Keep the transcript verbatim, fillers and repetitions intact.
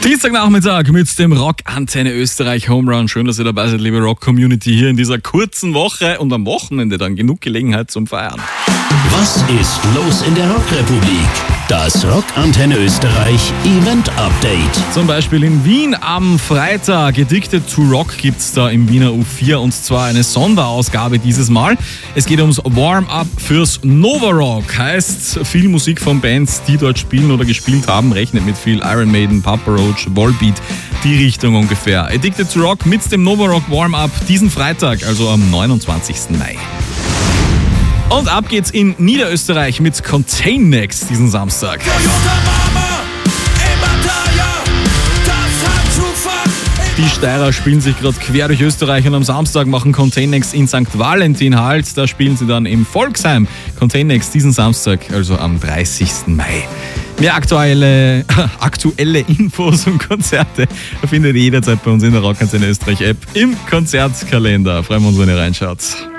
Dienstagnachmittag mit dem Rock Antenne Österreich Home Run. Schön, dass ihr dabei seid, liebe Rock-Community, hier in dieser kurzen Woche und am Wochenende dann genug Gelegenheit zum Feiern. Was ist los in der Rockrepublik? Das Rock Antenne Österreich Event Update. Zum Beispiel in Wien am Freitag. Addicted to Rock gibt's da im Wiener U vier und zwar eine Sonderausgabe dieses Mal. Es geht ums Warm-Up fürs Nova Rock. Heißt, viel Musik von Bands, die dort spielen oder gespielt haben, rechnet mit viel Iron Maiden, Papa Roach, Volbeat, die Richtung ungefähr. Addicted to Rock mit dem Nova Rock Warm-Up diesen Freitag, also am neunundzwanzigsten Mai. Und ab geht's in Niederösterreich mit Contain Next diesen Samstag. Die Steirer spielen sich gerade quer durch Österreich und am Samstag machen Contain Next in Sankt Valentin Halt. Da spielen sie dann im Volksheim. Contain Next diesen Samstag, also am dreißigsten Mai. Mehr aktuelle, aktuelle Infos und Konzerte findet ihr jederzeit bei uns in der Rock Antenne Österreich App im Konzertkalender. Freuen wir uns, wenn ihr reinschaut.